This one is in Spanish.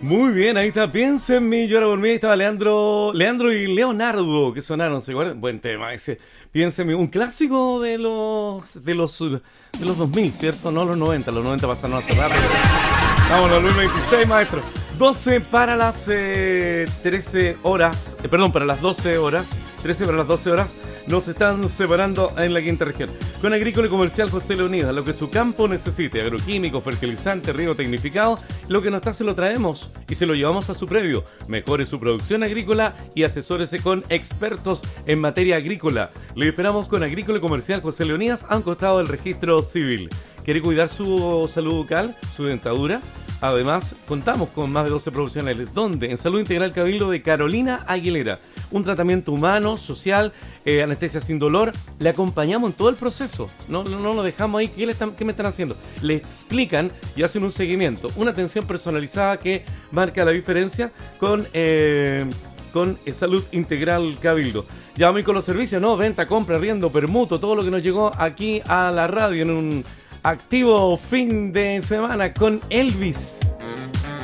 Muy bien, ahí está. Piensa en mí, llora por mí. Ahí estaba Leandro y Leonardo, que sonaron, ¿se acuerdan? Buen tema ese. Piensa en mí, un clásico de los 2000, ¿cierto? No los 90, los 90 pasaron hace rato. Vámonos, al 26, maestro. 12 para las 13 horas, para las 12 horas, 13 para las 12 horas, nos están separando en la quinta región. Con Agrícola y Comercial José Leonidas, lo que su campo necesite, agroquímicos, fertilizantes, riego tecnificado, lo que no está se lo traemos y se lo llevamos a su previo. Mejore su producción agrícola y asesórese con expertos en materia agrícola. Le esperamos con Agrícola y Comercial José Leonidas a un costado del registro civil. ¿Quiere cuidar su salud bucal, su dentadura? Además, contamos con más de 12 profesionales. ¿Dónde? En Salud Integral Cabildo de Carolina Aguilera. Un tratamiento humano, social, anestesia sin dolor. Le acompañamos en todo el proceso. No lo dejamos ahí. ¿Qué me están haciendo? Le explican y hacen un seguimiento. Una atención personalizada que marca la diferencia con Salud Integral Cabildo. Llame con los servicios, ¿no? Venta, compra, arriendo, permuto, todo lo que nos llegó aquí a la radio en un activo fin de semana con Elvis.